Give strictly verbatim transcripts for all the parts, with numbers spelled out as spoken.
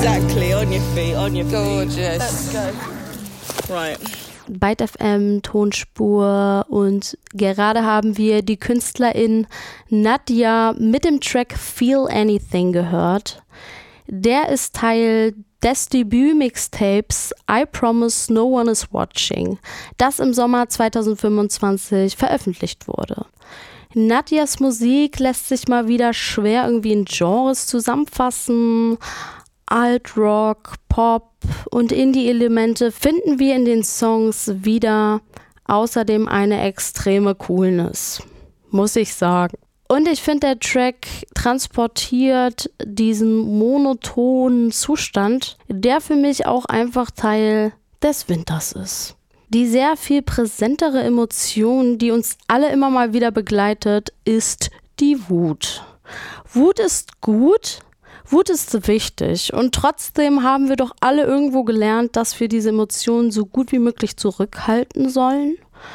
Exactly, on your feet, on your feet. Gorgeous. Let's go. Right. Byte F M, Tonspur, und gerade haben wir die Künstlerin Nadja mit dem Track Feel Anything gehört. Der ist Teil des Debüt-Mixtapes I Promise No One Is Watching, das im Sommer zwanzig fünfundzwanzig veröffentlicht wurde. Nadjas Musik lässt sich mal wieder schwer irgendwie in Genres zusammenfassen. Alt-Rock, Pop und Indie-Elemente finden wir in den Songs wieder, außerdem eine extreme Coolness, muss ich sagen. Und ich finde, der Track transportiert diesen monotonen Zustand, der für mich auch einfach Teil des Winters ist. Die sehr viel präsentere Emotion, die uns alle immer mal wieder begleitet, ist die Wut. Wut ist gut, Wut ist wichtig, und trotzdem haben wir doch alle irgendwo gelernt, dass wir diese Emotionen so gut wie möglich zurückhalten sollen.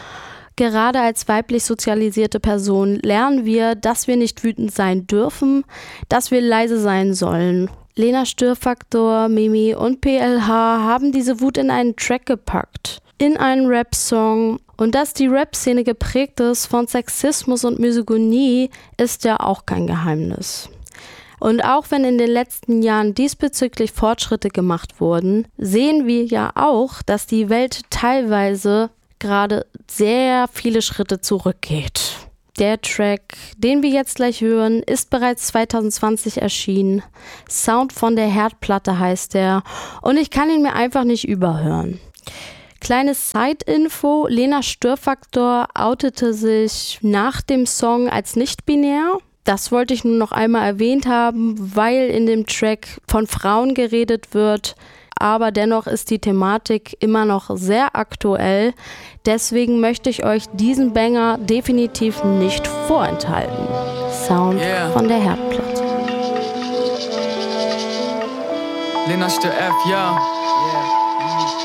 Gerade als weiblich sozialisierte Person lernen wir, dass wir nicht wütend sein dürfen, dass wir leise sein sollen. Lena Störfaktor, Mimi und P L H haben diese Wut in einen Track gepackt, in einen Rap-Song. Und dass die Rap-Szene geprägt ist von Sexismus und Misogynie, ist ja auch kein Geheimnis. Und auch wenn in den letzten Jahren diesbezüglich Fortschritte gemacht wurden, sehen wir ja auch, dass die Welt teilweise gerade sehr viele Schritte zurückgeht. Der Track, den wir jetzt gleich hören, ist bereits zwanzig zwanzig erschienen. Sound von der Herdplatte heißt er, und ich kann ihn mir einfach nicht überhören. Kleines Side-Info: Lena Störfaktor outete sich nach dem Song als nicht-binär. Das wollte ich nur noch einmal erwähnt haben, weil in dem Track von Frauen geredet wird, aber dennoch ist die Thematik immer noch sehr aktuell. Deswegen möchte ich euch diesen Banger definitiv nicht vorenthalten. Sound yeah. von der Herdplatte. Lena Stör F, ja.